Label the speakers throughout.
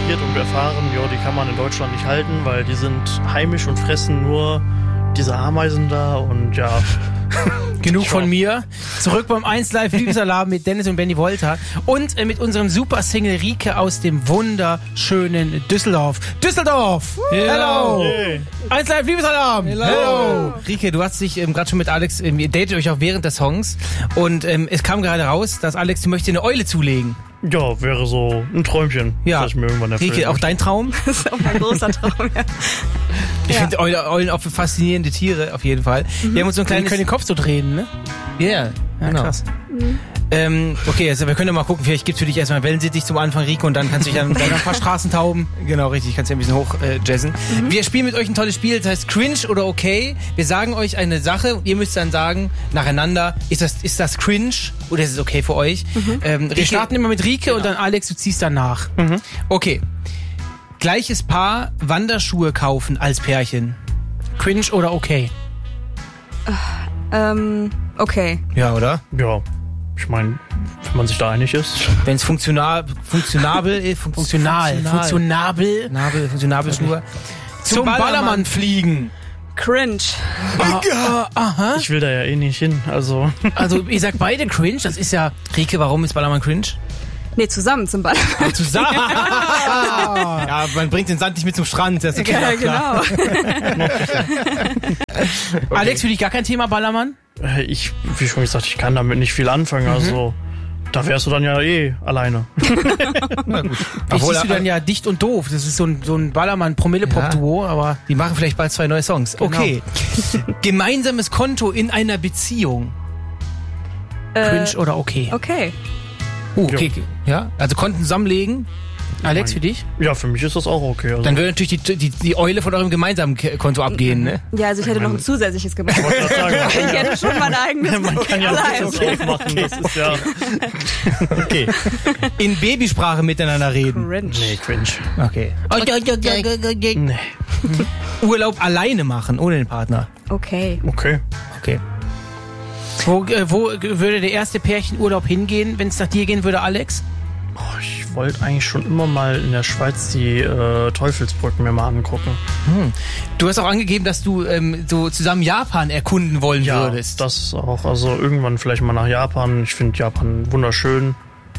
Speaker 1: probiert und erfahren, ja, die kann man in Deutschland nicht halten, weil die sind heimisch und fressen nur diese Ameisen da und ja.
Speaker 2: Genug von mir. Zurück beim 1 Live Liebesalarm mit Dennis und Benny Wolter und mit unserem super Single Rike aus dem wunderschönen Düsseldorf. Düsseldorf! Hello!
Speaker 1: Hey.
Speaker 2: 1 Live Liebesalarm! Hello! Rike, du hast dich gerade schon mit Alex, ihr datet euch auch während des Songs und es kam gerade raus, dass Alex, du möchtest dir eine Eule zulegen.
Speaker 1: Ja, wäre so ein Träumchen,
Speaker 2: Ja.
Speaker 1: das ich mir irgendwann erfüllen
Speaker 2: Rike, auch
Speaker 1: möchte.
Speaker 2: dein Traum?
Speaker 3: Das ist auch mein großer Traum, ja.
Speaker 2: Ich
Speaker 3: Ja.
Speaker 2: finde Eulen auch faszinierende Tiere, auf jeden Fall. Wir haben uns so ein
Speaker 4: Die
Speaker 2: kleines...
Speaker 4: können den Kopf so drehen, ne?
Speaker 2: Ja, genau.
Speaker 4: Krass.
Speaker 2: Okay, also wir können ja mal gucken, vielleicht gibt's für dich erstmal einen Wellensittich zum Anfang, Rico, und dann kannst du dich dann ein paar Straßentauben. Genau, richtig, kannst ja ein bisschen hoch jazzen. Wir spielen mit euch ein tolles Spiel, das heißt Cringe oder okay. Wir sagen euch eine Sache und ihr müsst dann sagen, nacheinander, ist das cringe oder ist es okay für euch?
Speaker 4: Wir starten immer mit Rike und dann Alex, du ziehst danach.
Speaker 2: Okay. Gleiches Paar Wanderschuhe kaufen als Pärchen.
Speaker 4: Cringe oder okay?
Speaker 3: Okay.
Speaker 2: Ja, oder?
Speaker 1: Ja, ich meine, wenn man sich da einig ist.
Speaker 2: Wenn es funktionabel ist. Funktionabel Schuhe. Zum Ballermann fliegen.
Speaker 3: Cringe.
Speaker 4: Aha.
Speaker 1: Ich will da ja eh nicht hin, also.
Speaker 4: Also ihr sagt beide cringe, das ist ja...
Speaker 2: Rike, warum ist Ballermann cringe?
Speaker 3: Nee, zusammen zum Ballermann.
Speaker 2: Zusammen. Ja, man bringt den Sand nicht mit zum Strand. Das ist
Speaker 3: Ja,
Speaker 2: klar.
Speaker 3: genau.
Speaker 4: Alex, für dich gar kein Thema Ballermann?
Speaker 1: Ich, wie schon gesagt, ich kann damit nicht viel anfangen, also. Da wärst du dann ja eh alleine.
Speaker 2: Na gut.
Speaker 4: Ich siehst du dann ja dicht und doof. Das ist so ein Ballermann-Promille-Pop-Duo, aber...
Speaker 2: Die machen vielleicht bald 2 neue Songs. Okay. Gemeinsames Konto in einer Beziehung.
Speaker 4: Cringe oder okay?
Speaker 3: Okay.
Speaker 2: Okay. Ja, also Konten zusammenlegen.
Speaker 4: Alex, für dich?
Speaker 1: Ja, für mich ist das auch okay. Also.
Speaker 2: Dann würde natürlich die Eule von eurem gemeinsamen Konto abgehen, ne?
Speaker 3: Ja, also ich hätte noch ein zusätzliches gemacht.
Speaker 1: Ich wollte gerade sagen,
Speaker 3: Ich hätte schon mein eigenes.
Speaker 1: man kann ja
Speaker 3: allein.
Speaker 1: das aufmachen, das ist ja.
Speaker 2: Okay. In Babysprache miteinander reden.
Speaker 3: Cringe.
Speaker 1: Nee, cringe.
Speaker 2: Okay.
Speaker 1: Nee.
Speaker 2: Urlaub alleine machen, ohne den Partner.
Speaker 3: Okay.
Speaker 1: Okay.
Speaker 2: Okay.
Speaker 4: Wo würde der erste Pärchenurlaub hingehen, wenn es nach dir gehen würde, Alex?
Speaker 1: Oh, ich wollte eigentlich schon immer mal in der Schweiz die Teufelsbrücken mir mal angucken.
Speaker 2: Du hast auch angegeben, dass du so zusammen Japan erkunden wollen würdest.
Speaker 1: Das auch. Also irgendwann vielleicht mal nach Japan. Ich finde Japan wunderschön.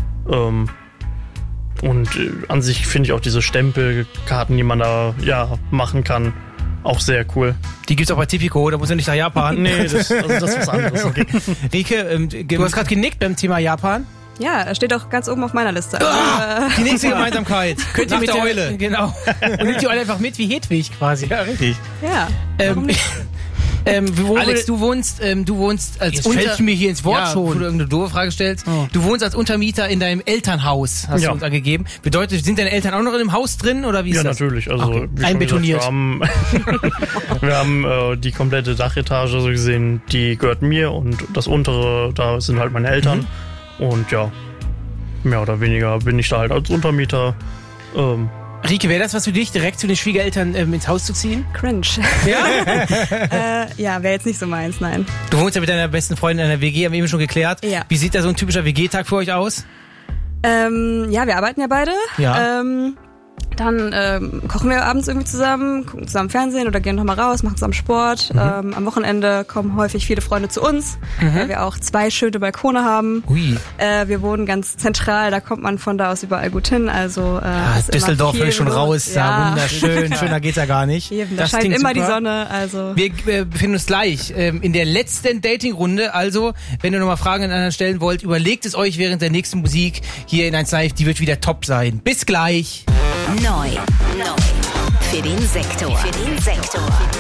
Speaker 1: Und an sich finde ich auch diese Stempelkarten, die man da machen kann, auch sehr cool.
Speaker 2: Die gibt's auch bei Tipico, da muss ja nicht nach Japan.
Speaker 1: Nee, das ist was anderes. Okay.
Speaker 2: Rike,
Speaker 4: Du hast gerade genickt beim Thema Japan.
Speaker 3: Ja, er steht auch ganz oben auf meiner Liste.
Speaker 2: die nächste Gemeinsamkeit.
Speaker 4: Könnt ihr
Speaker 2: Nach
Speaker 4: mit
Speaker 2: der Eule.
Speaker 4: Genau. Und nimmt die Eule einfach mit wie Hedwig quasi.
Speaker 2: Ja, richtig.
Speaker 3: Ja. Warum nicht?
Speaker 2: Alex, du wohnst als
Speaker 4: Jetzt fällt mir hier ins Wort schon.
Speaker 2: Wo du irgendeine doofe Frage stellst.
Speaker 4: Oh.
Speaker 2: Du wohnst als Untermieter in deinem Elternhaus, hast du uns angegeben. Bedeutet, sind deine Eltern auch noch in dem Haus drin oder wie ist
Speaker 1: Ja,
Speaker 2: das?
Speaker 1: natürlich. Also
Speaker 2: Okay.
Speaker 1: wie schon
Speaker 4: Einbetoniert.
Speaker 1: gesagt, wir haben die komplette Dachetage so gesehen, die gehört mir und das untere, da sind halt meine Eltern. Und ja, mehr oder weniger bin ich da halt als Untermieter.
Speaker 4: Rike, wäre das was für dich, direkt zu den Schwiegereltern ins Haus zu ziehen?
Speaker 3: Cringe.
Speaker 4: Ja?
Speaker 3: Ja, wäre jetzt nicht so meins, nein.
Speaker 2: Du wohnst ja mit deiner besten Freundin in einer WG, haben wir eben schon geklärt.
Speaker 3: Ja.
Speaker 2: Wie sieht da so ein typischer WG-Tag für euch aus?
Speaker 3: Ja, wir arbeiten ja beide.
Speaker 2: Ja.
Speaker 3: Dann kochen wir abends irgendwie zusammen, gucken zusammen Fernsehen oder gehen nochmal raus, machen zusammen Sport. Am Wochenende kommen häufig viele Freunde zu uns, weil wir auch 2 schöne Balkone haben.
Speaker 2: Ui.
Speaker 3: Wir wohnen ganz zentral, da kommt man von da aus überall gut hin. Also ist immer
Speaker 2: Düsseldorf
Speaker 3: viel
Speaker 2: will schon
Speaker 3: los.
Speaker 2: raus, ja, wunderschön. Schöner geht's ja gar nicht.
Speaker 3: Eben, da
Speaker 4: Das
Speaker 3: scheint
Speaker 4: klingt
Speaker 3: immer die
Speaker 4: super.
Speaker 3: Sonne. Also
Speaker 2: Wir befinden uns gleich in der letzten Dating-Runde. Also, wenn ihr nochmal Fragen an anderen stellen wollt, überlegt es euch während der nächsten Musik hier in 1 Live. Die wird wieder top sein. Bis gleich.
Speaker 5: Neu. Für den Sektor.